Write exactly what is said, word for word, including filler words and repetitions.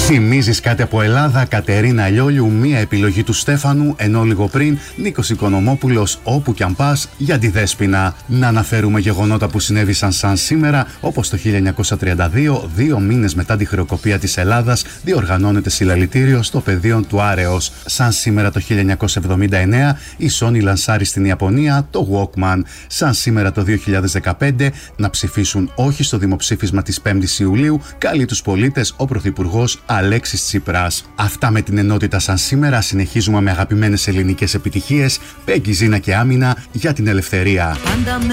Θυμίζεις κάτι από Ελλάδα, Κατερίνα Λιόλιου, μία επιλογή του Στέφανου, ενώ λίγο πριν Νίκος Οικονομόπουλος, όπου κι αν πας, για τη Δέσποινα. Να αναφέρουμε γεγονότα που συνέβησαν σαν σήμερα, όπως το χίλια εννιακόσια τριάντα δύο, δύο μήνες μετά τη χρεοκοπία της Ελλάδας, διοργανώνεται συλλαλητήριο στο πεδίο του Άρεος. Σαν σήμερα το χίλια εννιακόσια εβδομήντα εννέα, η Sony λανσάρει στην Ιαπωνία το Walkman. Σαν σήμερα το δύο χιλιάδες δεκαπέντε, να ψηφίσουν όχι στο δημοψήφισμα της πέμπτης Ιουλίου, καλεί τους πολίτες ο Πρωθυπουργός Αλέξης Τσίπρας. Αυτά με την ενότητα σαν σήμερα. Συνεχίζουμε με αγαπημένες ελληνικές επιτυχίες. Πέγγι, Ζήνα και Άμυνα για την ελευθερία.